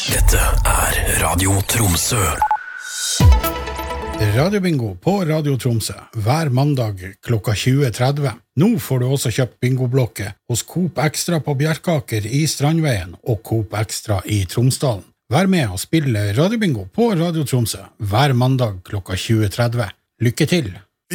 Dette Radio Tromsø. Radiobingo på Radio Tromsø hver mandag klokka 20:30. Nå får du også kjøpt bingoblokket hos Coop Extra på Bjerkaker i Strandveien og Coop Extra i Tromsdalen. Vær med og spille radiobingo på Radio Tromsø hver mandag klokka 20:30. Lykke til!